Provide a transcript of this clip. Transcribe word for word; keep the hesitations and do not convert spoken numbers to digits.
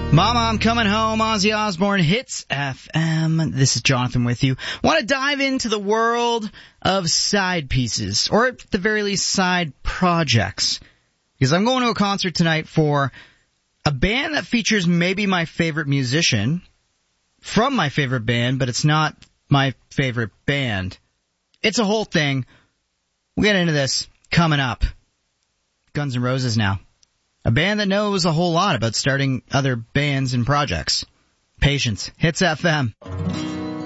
Mama, I'm coming home. Ozzy Osbourne, Hits F M. This is Jonathan with you. Want to dive into the world of side pieces, or at the very least side projects, because I'm going to a concert tonight for a band that features maybe my favorite musician from my favorite band, but it's not my favorite band. It's a whole thing. We'll get into this coming up. Guns N' Roses now. A band that knows a whole lot about starting other bands and projects. Patience. Hits F M.